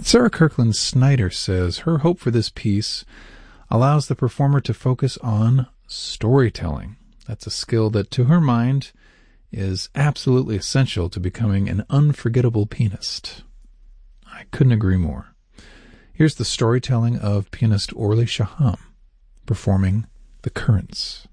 Sarah Kirkland Snyder says her hope for this piece allows the performer to focus on storytelling. That's a skill that, to her mind, is absolutely essential to becoming an unforgettable pianist. I couldn't agree more. Here's the storytelling of pianist Orly Shaham performing The Currents.